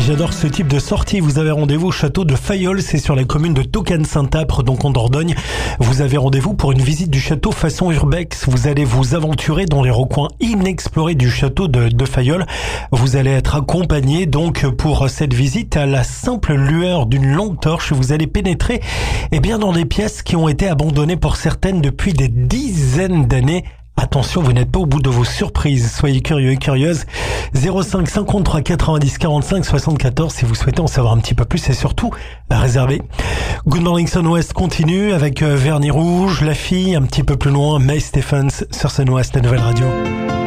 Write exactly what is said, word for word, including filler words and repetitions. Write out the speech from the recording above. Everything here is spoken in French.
J'adore ce type de sortie. Vous avez rendez-vous au château de Fayolle, c'est sur la commune de Taucane-Saint-Apre, donc en Dordogne. Vous avez rendez-vous pour une visite du château façon urbex. Vous allez vous aventurer dans les recoins inexplorés du château de, de Fayolle. Vous allez être accompagné donc pour cette visite à la simple lueur d'une longue torche. Vous allez pénétrer eh bien dans des pièces qui ont été abandonnées pour certaines depuis des dizaines d'années. Attention, vous n'êtes pas au bout de vos surprises. Soyez curieux et curieuse. zéro cinq cinquante-trois quatre-vingt-dix quarante-cinq soixante-quatorze si vous souhaitez en savoir un petit peu plus et surtout réserver. Good Morning Sun West continue avec Vernis Rouge, La Fille, un petit peu plus loin, May Stephens sur Sun West, la nouvelle radio.